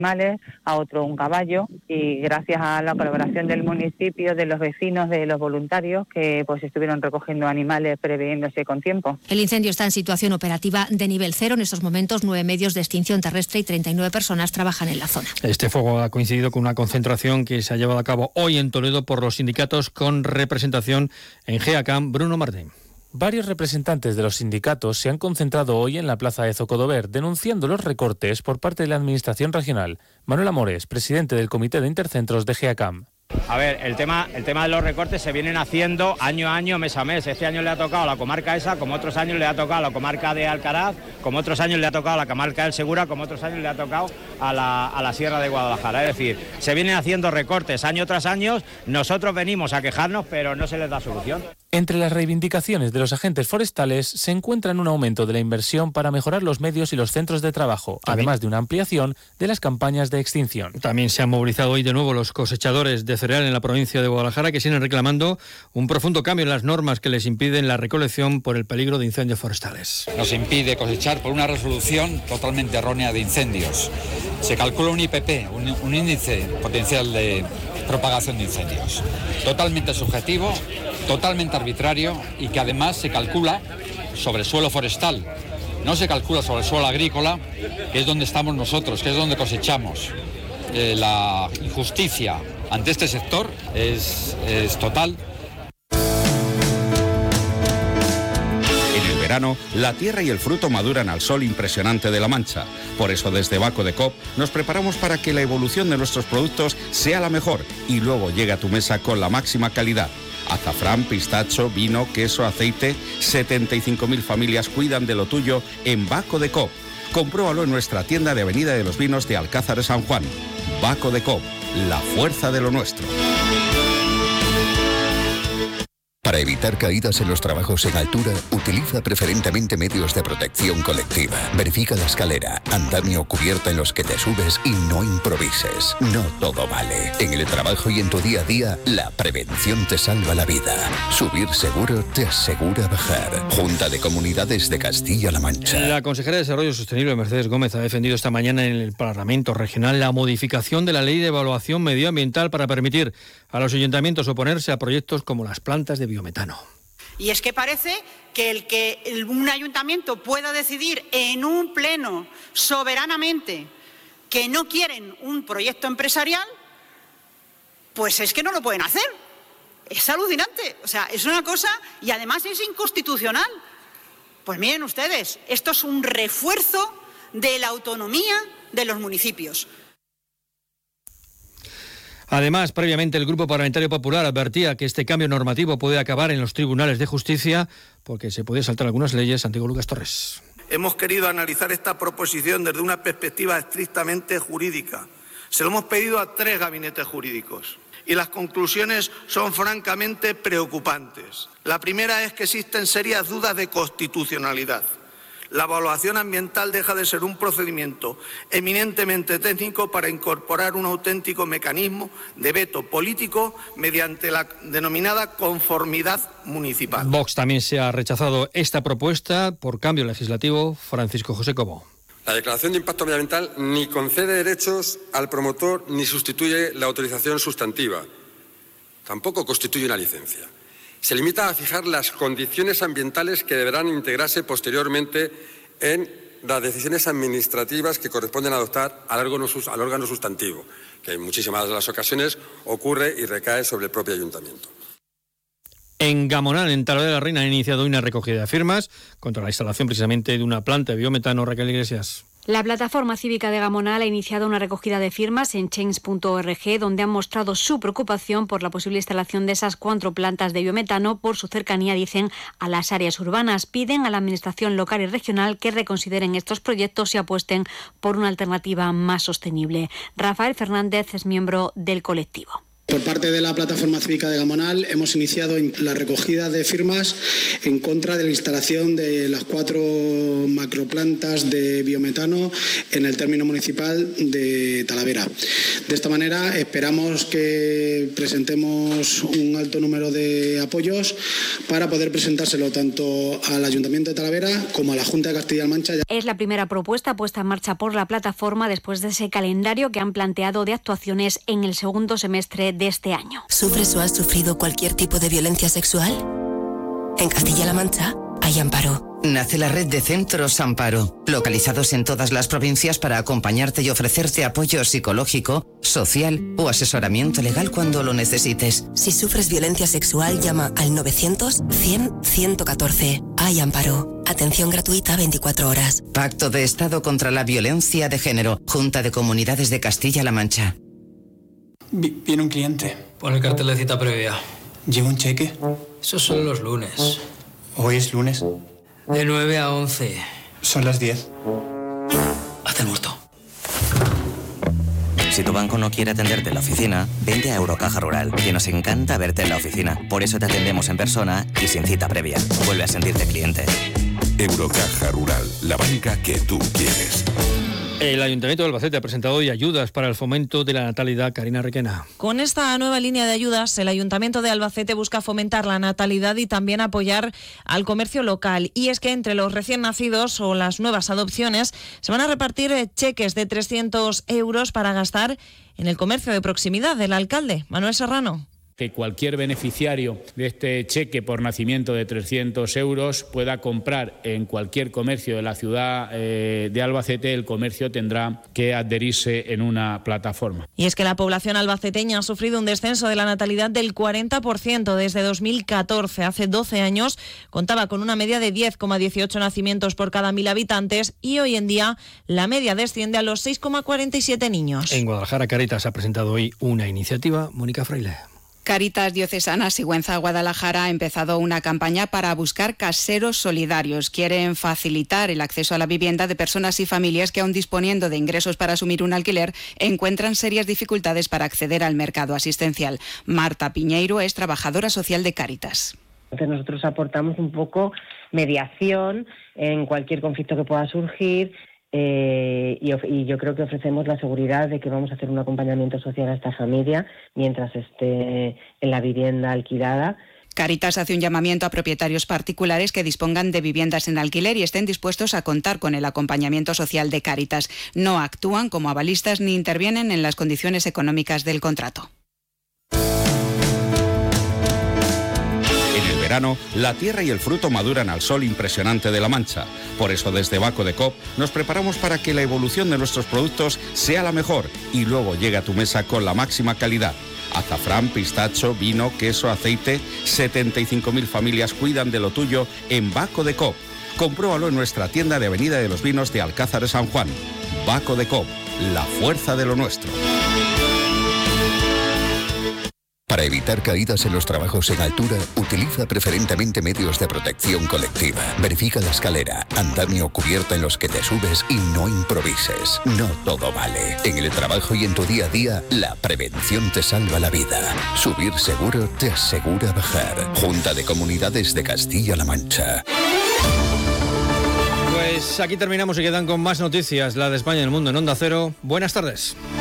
animales, a otro un caballo, y gracias a la colaboración del municipio, de los vecinos, de los voluntarios que pues estuvieron recogiendo animales preveyéndose con tiempo. El incendio está en situación operativa de nivel 0. En estos momentos 9 medios de extinción terrestre y 39 personas trabajan en la zona. Este fuego ha coincidido con una concentración que se ha llevado a cabo hoy en Toledo por los sindicatos con representación en GEACAM. Bruno Martín. Varios representantes de los sindicatos se han concentrado hoy en la plaza de Zocodover denunciando los recortes por parte de la Administración regional. Manuel Amores, presidente del Comité de Intercentros de GEACAM. A ver, el tema de los recortes se vienen haciendo año a año, mes a mes. Este año le ha tocado a la comarca esa, como otros años le ha tocado a la comarca de Alcaraz, como otros años le ha tocado a la comarca del Segura, como otros años le ha tocado a la Sierra de Guadalajara. Es decir, se vienen haciendo recortes año tras año. Nosotros venimos a quejarnos, pero no se les da solución. Entre las reivindicaciones de los agentes forestales se encuentran un aumento de la inversión para mejorar los medios y los centros de trabajo, además de una ampliación de las campañas de extinción. También se han movilizado hoy de nuevo los cosechadores de cereal en la provincia de Guadalajara, que siguen reclamando un profundo cambio en las normas que les impiden la recolección por el peligro de incendios forestales. Nos impide cosechar por una resolución totalmente errónea de incendios. Se calcula un IPP, un índice potencial de propagación de incendios, totalmente subjetivo, totalmente arbitrario y que además se calcula sobre suelo forestal, no se calcula sobre el suelo agrícola, que es donde estamos nosotros, que es donde cosechamos. La injusticia ante este sector es total. En el verano, la tierra y el fruto maduran al sol impresionante de La Mancha. Por eso desde Baco de Coop nos preparamos para que la evolución de nuestros productos sea la mejor y luego llegue a tu mesa con la máxima calidad. Azafrán, pistacho, vino, queso, aceite. 75.000 familias cuidan de lo tuyo en Baco de Coop. Compruébalo en nuestra tienda de Avenida de los Vinos de Alcázar de San Juan. Baco de Coop, la fuerza de lo nuestro. Para evitar caídas en los trabajos en altura, utiliza preferentemente medios de protección colectiva. Verifica la escalera, andamio o cubierta en los que te subes y no improvises. No todo vale. En el trabajo y en tu día a día, la prevención te salva la vida. Subir seguro te asegura bajar. Junta de Comunidades de Castilla-La Mancha. La consejera de Desarrollo Sostenible, Mercedes Gómez, ha defendido esta mañana en el Parlamento Regional la modificación de la Ley de Evaluación Medioambiental para permitir a los ayuntamientos oponerse a proyectos como las plantas de biometano. Y es que parece que un ayuntamiento pueda decidir en un pleno soberanamente que no quieren un proyecto empresarial, pues es que no lo pueden hacer. Es alucinante, o sea, es una cosa y además es inconstitucional. Pues miren ustedes, esto es un refuerzo de la autonomía de los municipios. Además, previamente el Grupo Parlamentario Popular advertía que este cambio normativo puede acabar en los tribunales de justicia porque se puede saltar algunas leyes. Santiago Lucas Torres. Hemos querido analizar esta proposición desde una perspectiva estrictamente jurídica. Se lo hemos pedido a 3 gabinetes jurídicos y las conclusiones son francamente preocupantes. La primera es que existen serias dudas de constitucionalidad. La evaluación ambiental deja de ser un procedimiento eminentemente técnico para incorporar un auténtico mecanismo de veto político mediante la denominada conformidad municipal. Vox también se ha rechazado esta propuesta por cambio legislativo. Francisco José Cobo. La declaración de impacto medioambiental ni concede derechos al promotor ni sustituye la autorización sustantiva. Tampoco constituye una licencia. Se limita a fijar las condiciones ambientales que deberán integrarse posteriormente en las decisiones administrativas que corresponden adoptar al órgano sustantivo, que en muchísimas de las ocasiones ocurre y recae sobre el propio ayuntamiento. En Gamonal, en Talavera de la Reina, han iniciado una recogida de firmas contra la instalación precisamente de una planta de biometano. Raquel Iglesias. La plataforma cívica de Gamonal ha iniciado una recogida de firmas en change.org, donde han mostrado su preocupación por la posible instalación de esas 4 plantas de biometano por su cercanía, dicen, a las áreas urbanas. Piden a la administración local y regional que reconsideren estos proyectos y apuesten por una alternativa más sostenible. Rafael Fernández es miembro del colectivo. Por parte de la Plataforma Cívica de Gamonal hemos iniciado la recogida de firmas en contra de la instalación de las 4 macroplantas de biometano en el término municipal de Talavera. De esta manera esperamos que presentemos un alto número de apoyos para poder presentárselo tanto al Ayuntamiento de Talavera como a la Junta de Castilla-La Mancha. Es la primera propuesta puesta en marcha por la plataforma después de ese calendario que han planteado de actuaciones en el segundo semestre de este año. ¿Sufres o has sufrido cualquier tipo de violencia sexual? En Castilla-La Mancha hay Amparo. Nace la red de centros Amparo, localizados en todas las provincias para acompañarte y ofrecerte apoyo psicológico, social o asesoramiento legal cuando lo necesites. Si sufres violencia sexual, llama al 900-100-114. Hay Amparo. Atención gratuita 24 horas. Pacto de Estado contra la Violencia de Género. Junta de Comunidades de Castilla-La Mancha. Viene un cliente. Pon el cartel de cita previa. ¿Lleva un cheque? Eso son los lunes. ¿Hoy es lunes? De 9 a 11. Son las 10. Haz el muerto. Si tu banco no quiere atenderte en la oficina, vente a Eurocaja Rural, que nos encanta verte en la oficina. Por eso te atendemos en persona y sin cita previa. Vuelve a sentirte cliente. Eurocaja Rural, la banca que tú quieres. El Ayuntamiento de Albacete ha presentado hoy ayudas para el fomento de la natalidad. Karina Requena. Con esta nueva línea de ayudas, el Ayuntamiento de Albacete busca fomentar la natalidad y también apoyar al comercio local. Y es que entre los recién nacidos o las nuevas adopciones se van a repartir cheques de 300 euros para gastar en el comercio de proximidad del alcalde, Manuel Serrano. Que cualquier beneficiario de este cheque por nacimiento de 300 euros pueda comprar en cualquier comercio de la ciudad de Albacete. El comercio tendrá que adherirse en una plataforma. Y es que la población albaceteña ha sufrido un descenso de la natalidad del 40% desde 2014. Hace 12 años contaba con una media de 10,18 nacimientos por cada 1.000 habitantes y hoy en día la media desciende a los 6,47 niños. En Guadalajara, Cáritas ha presentado hoy una iniciativa. Mónica Fraile. Cáritas Diocesana Sigüenza Guadalajara ha empezado una campaña para buscar caseros solidarios. Quieren facilitar el acceso a la vivienda de personas y familias que, aun disponiendo de ingresos para asumir un alquiler, encuentran serias dificultades para acceder al mercado asistencial. Marta Piñeiro es trabajadora social de Cáritas. Nosotros aportamos un poco mediación en cualquier conflicto que pueda surgir. Y yo creo que ofrecemos la seguridad de que vamos a hacer un acompañamiento social a esta familia mientras esté en la vivienda alquilada. Cáritas hace un llamamiento a propietarios particulares que dispongan de viviendas en alquiler y estén dispuestos a contar con el acompañamiento social de Cáritas. No actúan como avalistas ni intervienen en las condiciones económicas del contrato. En el verano, la tierra y el fruto maduran al sol impresionante de La Mancha. Por eso desde Baco de Coop nos preparamos para que la evolución de nuestros productos sea la mejor y luego llegue a tu mesa con la máxima calidad. Azafrán, pistacho, vino, queso, aceite. 75.000 familias cuidan de lo tuyo en Baco de Coop. Compruébalo en nuestra tienda de Avenida de los Vinos de Alcázar de San Juan. Baco de Coop, la fuerza de lo nuestro. Para evitar caídas en los trabajos en altura, utiliza preferentemente medios de protección colectiva. Verifica la escalera, andamio o cubierta en los que te subes y no improvises. No todo vale. En el trabajo y en tu día a día, la prevención te salva la vida. Subir seguro te asegura bajar. Junta de Comunidades de Castilla-La Mancha. Pues aquí terminamos y quedan con más noticias. La de España y el mundo en Onda Cero. Buenas tardes.